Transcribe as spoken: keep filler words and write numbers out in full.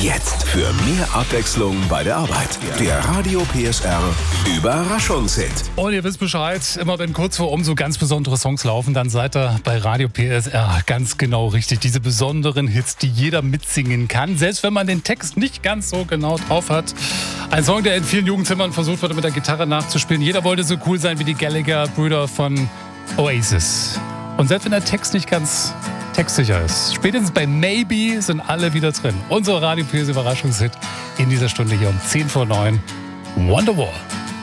Jetzt für mehr Abwechslung bei der Arbeit. Der Radio P S R Überraschungshit. Und ihr wisst Bescheid, immer wenn kurz vor um so ganz besondere Songs laufen, dann seid ihr bei Radio P S R ganz genau richtig. Diese besonderen Hits, die jeder mitsingen kann, selbst wenn man den Text nicht ganz so genau drauf hat. Ein Song, der in vielen Jugendzimmern versucht wurde, mit der Gitarre nachzuspielen. Jeder wollte so cool sein wie die Gallagher-Brüder von Oasis. Und selbst wenn der Text nicht ganz textsicher ist, spätestens bei Maybe sind alle wieder drin. Unser Radio P S R Überraschungshit in dieser Stunde hier um zehn vor neun. Wonderwall.